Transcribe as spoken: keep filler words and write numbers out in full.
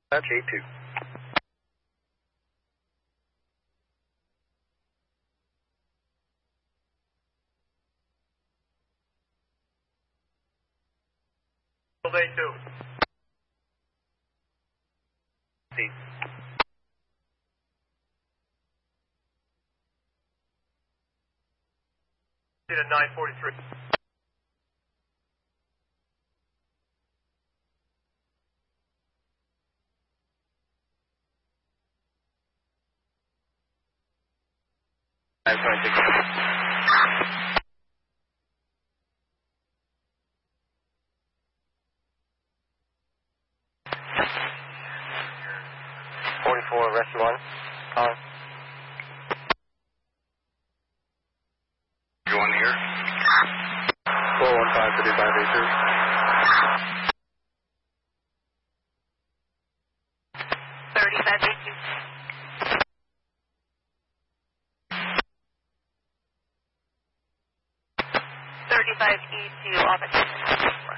That's J two. Day two. See. At nine forty-three. nine twenty-six. forty-four, rescue one. Calling. You one here? four one five, fifty-five eight two. thirty-five eight two. thirty-five E two, officer.